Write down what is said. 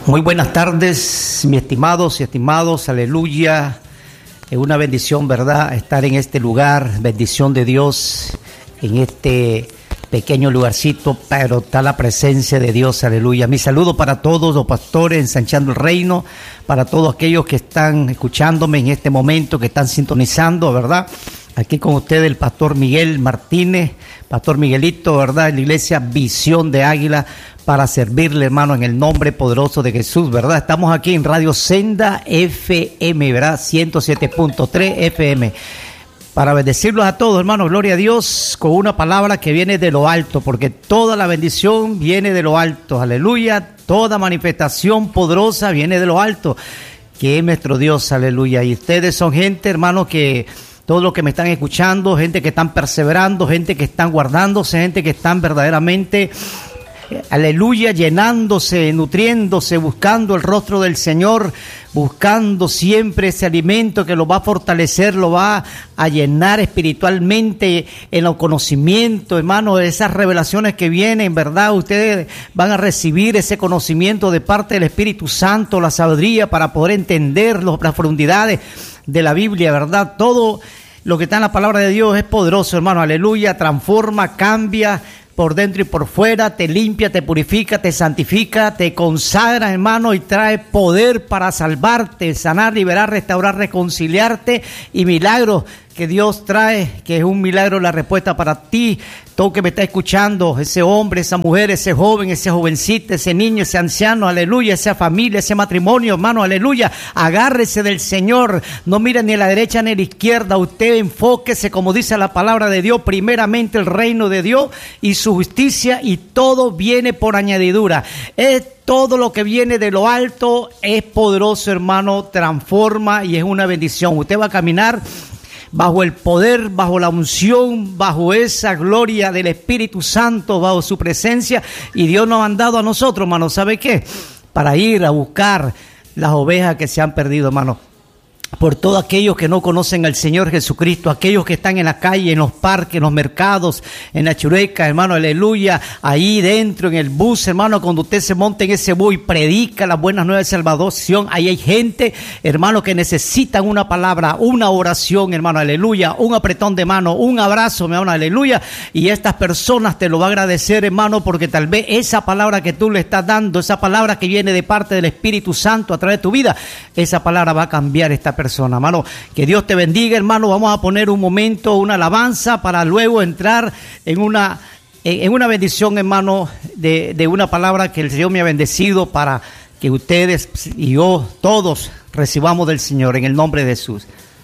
Muy buenas tardes, mis estimados y estimados, aleluya. Es una bendición, ¿verdad?, estar en este lugar, bendición de Dios, en este pequeño lugarcito, pero está la presencia de Dios, aleluya. Mi saludo para todos los pastores ensanchando el reino, para todos aquellos que están escuchándome en este momento, que están sintonizando, ¿verdad? Aquí con ustedes el pastor Miguel Martínez, pastor Miguelito, ¿verdad? En la iglesia Visión de Águila, para servirle, hermano, en el nombre poderoso de Jesús, ¿verdad? Estamos aquí en Radio Senda FM, ¿verdad? 107.3 FM. Para bendecirlos a todos, hermano, gloria a Dios, con una palabra que viene de lo alto, porque toda la bendición viene de lo alto, aleluya. Toda manifestación poderosa viene de lo alto, que es nuestro Dios, aleluya. Y ustedes son gente, hermano, que todos los que me están escuchando, gente que están perseverando, gente que están guardándose, gente que están verdaderamente, aleluya, llenándose, nutriéndose, buscando el rostro del Señor, buscando siempre ese alimento que lo va a fortalecer, lo va a llenar espiritualmente en el conocimiento, hermano, esas revelaciones que vienen, ¿verdad? Ustedes van a recibir ese conocimiento de parte del Espíritu Santo, la sabiduría para poder entender las profundidades de la Biblia, ¿verdad? Todo lo que está en la palabra de Dios es poderoso, hermano, aleluya, transforma, cambia por dentro y por fuera, te limpia, te purifica, te santifica, te consagra, hermano, y trae poder para salvarte, sanar, liberar, restaurar, reconciliarte y milagros que Dios trae, que es un milagro la respuesta para ti, todo que me está escuchando, ese hombre, esa mujer, ese joven, ese jovencito, ese niño, ese anciano, aleluya, esa familia, ese matrimonio, hermano, aleluya, agárrese del Señor, no mire ni a la derecha ni a la izquierda, usted enfóquese, como dice la palabra de Dios, primeramente el reino de Dios y su justicia, y todo viene por añadidura. Todo lo que viene de lo alto es poderoso, hermano, transforma y es una bendición. Usted va a caminar bajo el poder, bajo la unción, bajo esa gloria del Espíritu Santo, bajo su presencia. Y Dios nos ha dado a nosotros, hermano, ¿sabe qué? Para ir a buscar las ovejas que se han perdido, hermano. Por todos aquellos que no conocen al Señor Jesucristo, aquellos que están en la calle, en los parques, en los mercados, en la chureca, hermano, aleluya, ahí dentro, en el bus, hermano, cuando usted se monte en ese bus y predica las buenas nuevas de salvación, ahí hay gente, hermano, que necesitan una palabra, una oración, hermano, aleluya, un apretón de mano, un abrazo, hermano, aleluya, y estas personas te lo van a agradecer, hermano, porque tal vez esa palabra que tú le estás dando, esa palabra que viene de parte del Espíritu Santo a través de tu vida, esa palabra va a cambiar esta persona, hermano. Que Dios te bendiga, hermano. Vamos a poner un momento, una alabanza, para luego entrar en una bendición, hermano, de una palabra que el Señor me ha bendecido para que ustedes y yo todos recibamos del Señor en el nombre de Jesús.